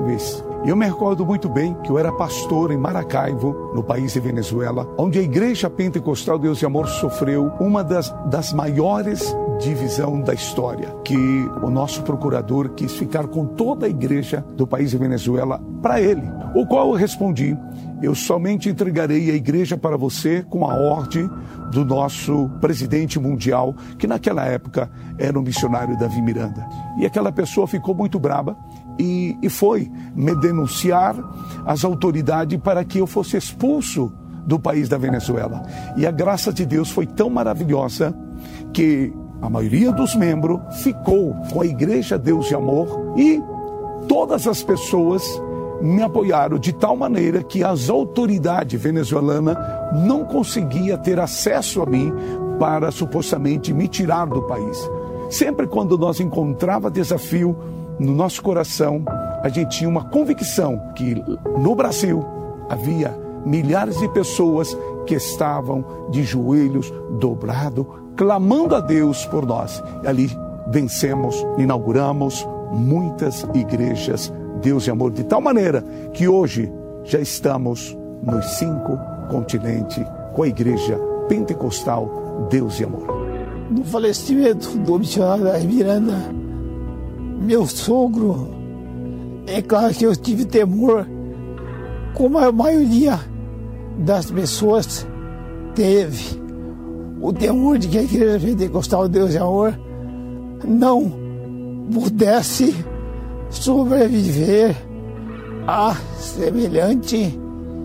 incríveis. Eu me recordo muito bem que eu era pastor em Maracaibo, no país de Venezuela, onde a Igreja Pentecostal Deus e Amor sofreu uma das maiores divisões da história, que o nosso procurador quis ficar com toda a igreja do país de Venezuela para ele, o qual eu respondi: eu somente entregarei a igreja para você com a ordem do nosso presidente mundial, que naquela época era o missionário Davi Miranda. E aquela pessoa ficou muito brava e foi me denunciar às autoridades para que eu fosse expulso do país da Venezuela. E a graça de Deus foi tão maravilhosa que a maioria dos membros ficou com a Igreja Deus e Amor, e todas as pessoas me apoiaram de tal maneira que as autoridades venezuelanas não conseguiam ter acesso a mim para supostamente me tirar do país. Sempre quando nós encontrava desafio no nosso coração, a gente tinha uma convicção que no Brasil havia milhares de pessoas que estavam de joelhos dobrados, clamando a Deus por nós. E ali vencemos, inauguramos muitas igrejas Deus e Amor, de tal maneira que hoje já estamos nos 5 continentes com a Igreja Pentecostal Deus e Amor. No falecimento do missionário Davi Miranda, meu sogro, é claro que eu tive temor, como a maioria das pessoas teve. O temor de que a Igreja Pentecostal Deus e Amor não pudesse sobreviver a semelhante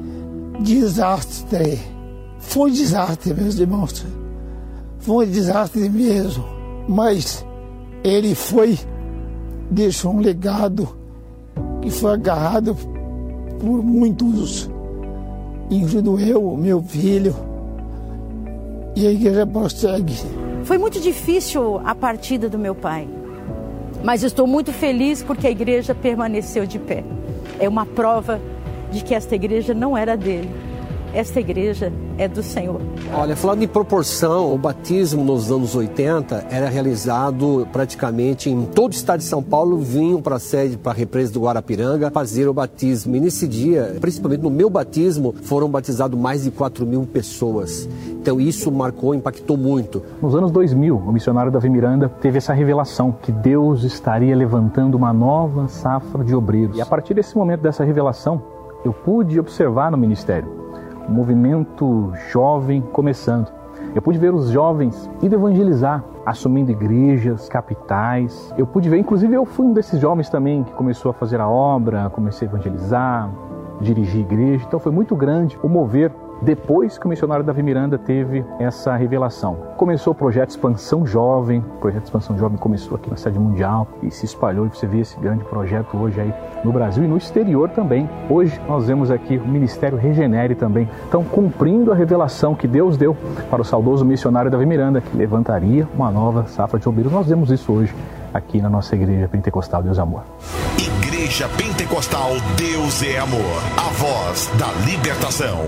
desastre. Foi um desastre, meus irmãos. Foi um desastre mesmo. Mas ele deixou um legado que foi agarrado por muitos, incluindo eu, meu filho, e a igreja prossegue. Foi muito difícil a partida do meu pai, mas estou muito feliz porque a igreja permaneceu de pé. É uma prova de que esta igreja não era dele. Esta igreja é do Senhor. Olha, falando em proporção, o batismo nos anos 80 era realizado praticamente em todo o estado de São Paulo. Vinham para a sede, para a represa do Guarapiranga, fazer o batismo. E nesse dia, principalmente no meu batismo, foram batizados mais de 4.000 pessoas. Então isso marcou, impactou muito. Nos anos 2000, o missionário Davi Miranda teve essa revelação que Deus estaria levantando uma nova safra de obreiros. E a partir desse momento, dessa revelação, eu pude observar no ministério um movimento jovem começando. Eu pude ver os jovens indo evangelizar, assumindo igrejas, capitais. Eu pude ver, inclusive eu fui um desses jovens também que começou a fazer a obra, comecei a evangelizar, dirigir igreja. Então foi muito grande o mover depois que o missionário Davi Miranda teve essa revelação. Começou o projeto Expansão Jovem. O projeto Expansão Jovem começou aqui na sede mundial e se espalhou, e você vê esse grande projeto hoje aí no Brasil e no exterior também. Hoje nós vemos aqui o Ministério Regenere também. Então, cumprindo a revelação que Deus deu para o saudoso missionário Davi Miranda, que levantaria uma nova safra de obreiros. Nós vemos isso hoje aqui na nossa Igreja Pentecostal Deus é Amor. Igreja Pentecostal Deus é Amor, a voz da libertação.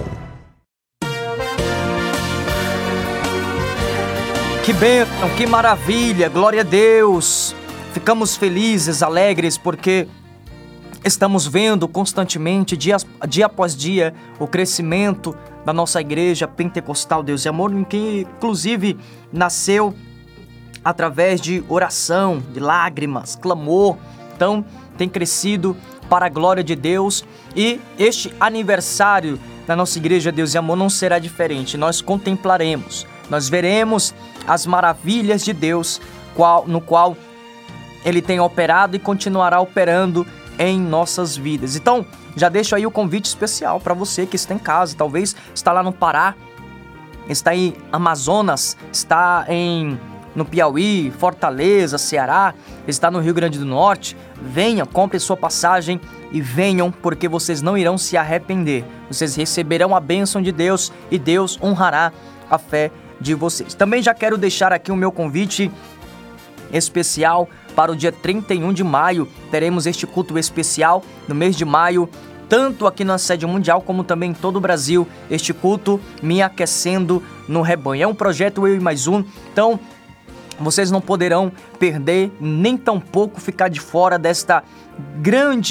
Que bênção, que maravilha, glória a Deus. Ficamos felizes, alegres, porque estamos vendo constantemente, dia após dia, o crescimento da nossa Igreja Pentecostal Deus e Amor, que inclusive nasceu através de oração, de lágrimas, clamor. Então, tem crescido para a glória de Deus, e este aniversário da nossa Igreja Deus e Amor não será diferente. Nós contemplaremos, nós veremos as maravilhas de Deus, no qual Ele tem operado e continuará operando em nossas vidas. Então, já deixo aí o convite especial para você que está em casa, talvez está lá no Pará, está em Amazonas, está no Piauí, Fortaleza, Ceará, está no Rio Grande do Norte. Venham, compre sua passagem e venham, porque vocês não irão se arrepender. Vocês receberão a bênção de Deus e Deus honrará a fé de vocês. Também já quero deixar aqui o meu convite especial para o dia 31 de maio. Teremos este culto especial no mês de maio, tanto aqui na sede mundial como também em todo o Brasil. Este culto, Me Aquecendo no Rebanho. É um projeto Eu e Mais Um. Então, vocês não poderão perder, nem tampouco ficar de fora desta grande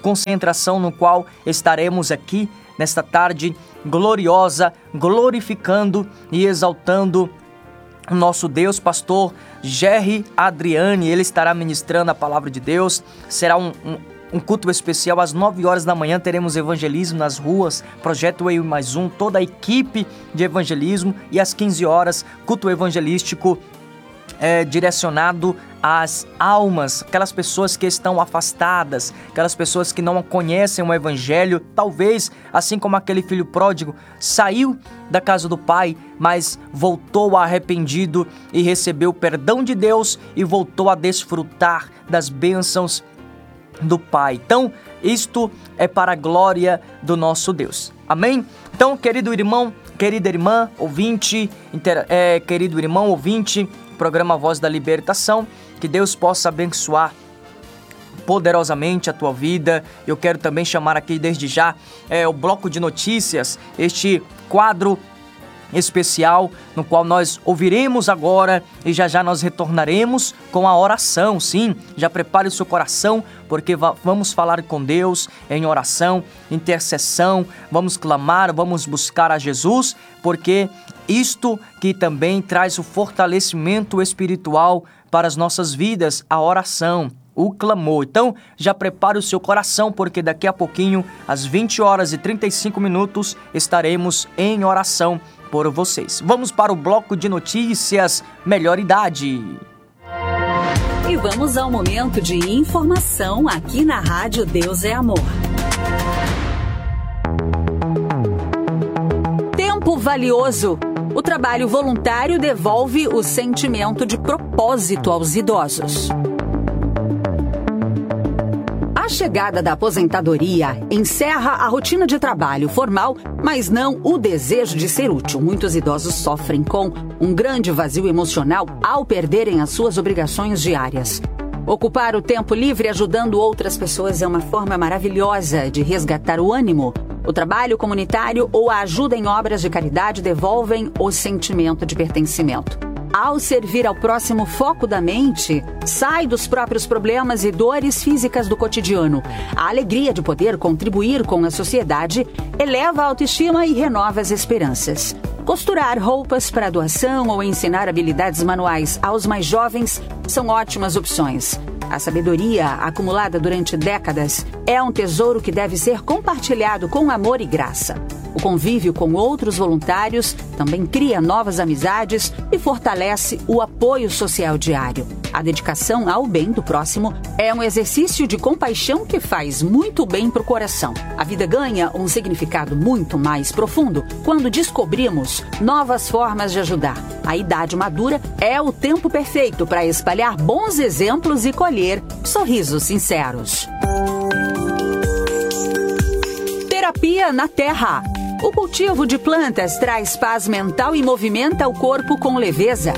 concentração no qual estaremos aqui nesta tarde gloriosa, glorificando e exaltando o nosso Deus. Pastor Gerry Adriani, ele estará ministrando a palavra de Deus. Será um culto especial às 9 horas da manhã. Teremos evangelismo nas ruas, Projeto Eu Mais Um, toda a equipe de evangelismo. E às 15 horas, culto evangelístico direcionado às almas, aquelas pessoas que estão afastadas, aquelas pessoas que não conhecem o evangelho, talvez, assim como aquele filho pródigo, saiu da casa do pai, mas voltou arrependido e recebeu o perdão de Deus e voltou a desfrutar das bênçãos do Pai. Então, isto é para a glória do nosso Deus. Amém? Então, querido irmão, querida irmã, ouvinte, querido irmão, ouvinte, programa Voz da Libertação, que Deus possa abençoar poderosamente a tua vida. Eu quero também chamar aqui desde já o bloco de notícias, este quadro especial no qual nós ouviremos agora e já nós retornaremos com a oração. Sim, já prepare o seu coração, porque vamos falar com Deus em oração, intercessão, vamos clamar, vamos buscar a Jesus, porque isto que também traz o fortalecimento espiritual para as nossas vidas, a oração, o clamor. Então, já prepare o seu coração, porque daqui a pouquinho, às 20 horas e 35 minutos, estaremos em oração por vocês. Vamos para o bloco de notícias Melhor Idade. E vamos ao momento de informação aqui na Rádio Deus é Amor. Tempo valioso. O trabalho voluntário devolve o sentimento de propósito aos idosos. A chegada da aposentadoria encerra a rotina de trabalho formal, mas não o desejo de ser útil. Muitos idosos sofrem com um grande vazio emocional ao perderem as suas obrigações diárias. Ocupar o tempo livre ajudando outras pessoas é uma forma maravilhosa de resgatar o ânimo. O trabalho comunitário ou a ajuda em obras de caridade devolvem o sentimento de pertencimento. Ao servir ao próximo, foco da mente sai dos próprios problemas e dores físicas do cotidiano. A alegria de poder contribuir com a sociedade eleva a autoestima e renova as esperanças. Costurar roupas para doação ou ensinar habilidades manuais aos mais jovens são ótimas opções. A sabedoria acumulada durante décadas é um tesouro que deve ser compartilhado com amor e graça. O convívio com outros voluntários também cria novas amizades e fortalece o apoio social diário. A dedicação ao bem do próximo é um exercício de compaixão que faz muito bem para o coração. A vida ganha um significado muito mais profundo quando descobrimos novas formas de ajudar. A idade madura é o tempo perfeito para espalhar bons exemplos e colher sorrisos sinceros. Terapia na terra. O cultivo de plantas traz paz mental e movimenta o corpo com leveza.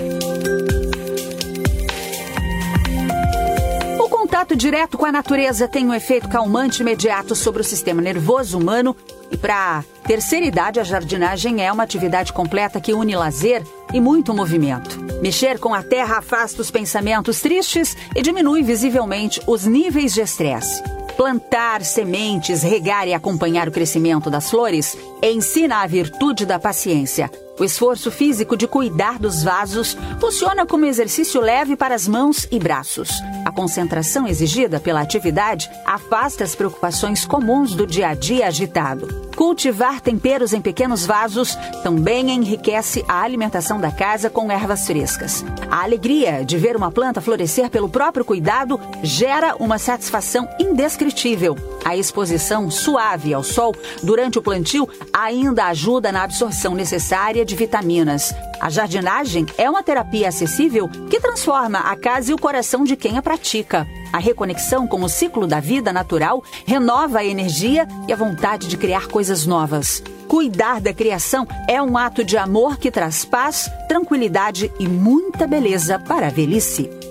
O contato direto com a natureza tem um efeito calmante imediato sobre o sistema nervoso humano e para a terceira idade a jardinagem é uma atividade completa que une lazer e muito movimento. Mexer com a terra afasta os pensamentos tristes e diminui visivelmente os níveis de estresse. Plantar sementes, regar e acompanhar o crescimento das flores ensina a virtude da paciência. O esforço físico de cuidar dos vasos funciona como exercício leve para as mãos e braços. A concentração exigida pela atividade afasta as preocupações comuns do dia a dia agitado. Cultivar temperos em pequenos vasos também enriquece a alimentação da casa com ervas frescas. A alegria de ver uma planta florescer pelo próprio cuidado gera uma satisfação indescritível. A exposição suave ao sol durante o plantio ainda ajuda na absorção necessária de vitaminas. A jardinagem é uma terapia acessível que transforma a casa e o coração de quem a pratica. A reconexão com o ciclo da vida natural renova a energia e a vontade de criar coisas novas. Cuidar da criação é um ato de amor que traz paz, tranquilidade e muita beleza para a velhice.